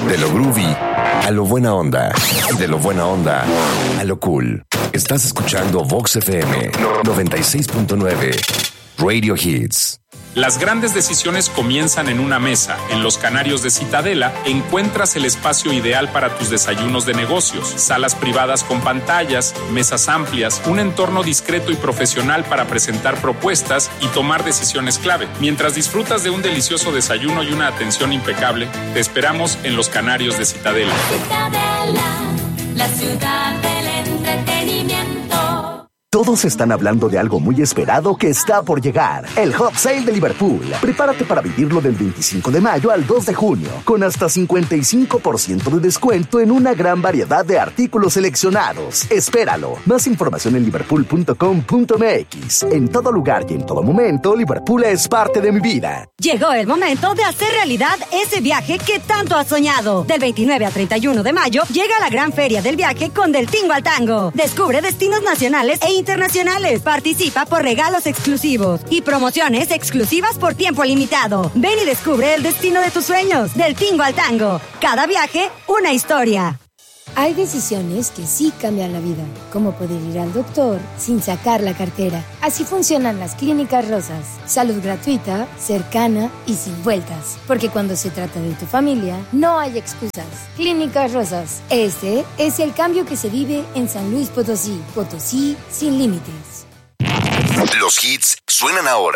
De lo groovy a lo buena onda. De lo buena onda a lo cool. Estás escuchando Vox FM 96.9. Radio Hits. Las grandes decisiones comienzan en una mesa. En Los Canarios de Citadela encuentras el espacio ideal para tus desayunos de negocios, salas privadas con pantallas, mesas amplias, un entorno discreto y profesional para presentar propuestas y tomar decisiones clave. Mientras disfrutas de un delicioso desayuno y una atención impecable, te esperamos en Los Canarios de Citadela. Citadela, la ciudad del entretenimiento. Todos están hablando de algo muy esperado que está por llegar. El Hot Sale de Liverpool. Prepárate para vivirlo del 25 de mayo al 2 de junio, con hasta 55% de descuento en una gran variedad de artículos seleccionados. Espéralo. Más información en liverpool.com.mx. En todo lugar y en todo momento, Liverpool es parte de mi vida. Llegó el momento de hacer realidad ese viaje que tanto has soñado. Del 29 al 31 de mayo, llega la gran feria del viaje con Del Tingo al Tango. Descubre destinos nacionales e internacionales. Participa por regalos exclusivos y promociones exclusivas por tiempo limitado. Ven y descubre el destino de tus sueños. Del Tingo al Tango. Cada viaje, una historia. Hay decisiones que sí cambian la vida, como poder ir al doctor sin sacar la cartera. Así funcionan las Clínicas Rosas. Salud gratuita, cercana y sin vueltas. Porque cuando se trata de tu familia, no hay excusas. Clínicas Rosas. Ese es el cambio que se vive en San Luis Potosí. Potosí sin límites. Los hits suenan ahora.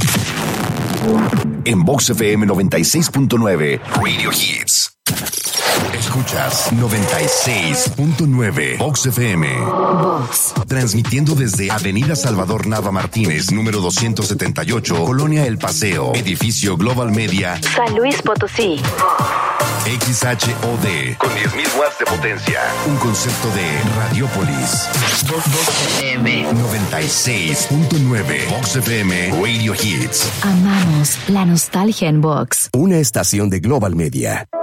En Vox FM 96.9, Radio Hits. Escuchas 96.9 Vox FM. Vox. Transmitiendo desde Avenida Salvador Nava Martínez, número 278, Colonia El Paseo, edificio Global Media, San Luis Potosí. XHOD, con 10.000 watts de potencia. Un concepto de Radiopolis. Vox FM 96.9 Vox FM Radio Hits. Amamos la nostalgia en Vox. Una estación de Global Media.